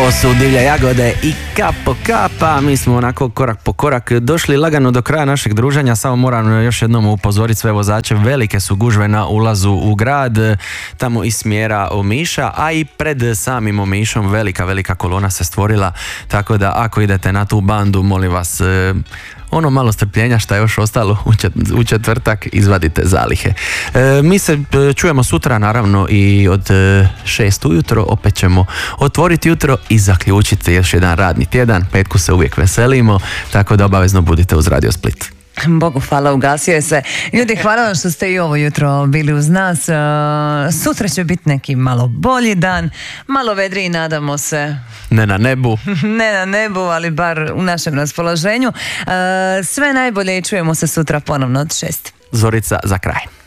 Ovo su Divlje jagode i kap po kapa. Mi smo onako korak po korak došli lagano do kraja našeg druženja. Samo moram još jednom upozoriti sve vozače. Velike su gužve na ulazu u grad, tamo iz smjera Omiša, a i pred samim Omišom velika kolona se stvorila. Tako da ako idete na tu bandu, molim vas, ono malo strpljenja što je još ostalo u četvrtak, izvadite zalihe. Mi se čujemo sutra naravno i od 6 ujutro, opet ćemo otvoriti jutro i zaključiti još jedan radni tjedan. Petku se uvijek veselimo, tako da obavezno budite uz Radio Split. Bogu hvala, ugasio je se. Ljudi, hvala vam što ste i ovo jutro bili uz nas. Sutra će biti neki malo bolji dan, malo vedriji, nadamo se. Ne na nebu. Ne na nebu, ali bar u našem raspoloženju. Sve najbolje i čujemo se sutra ponovno od 6. Zorica za kraj.